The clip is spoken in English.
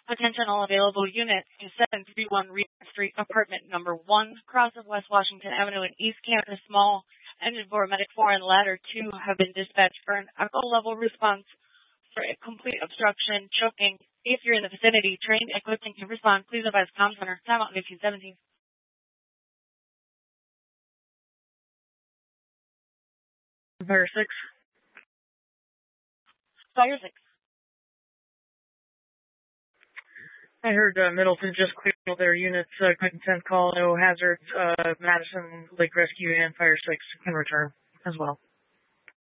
Attention all available units to 731 Reed Street, apartment number 1, cross of West Washington Avenue in East Campus Mall. Engine 4, Medic 4, and Ladder 2 have been dispatched for an echo level response for a complete obstruction, choking. If you're in the vicinity, trained, equipped, and can respond, please advise Comm Center. Timeout 1517. Fire 6. Fire 6. I heard Middleton just cleared all their units. Quick and 10 call, no hazards. Madison, Lake Rescue, and Fire 6 can return as well.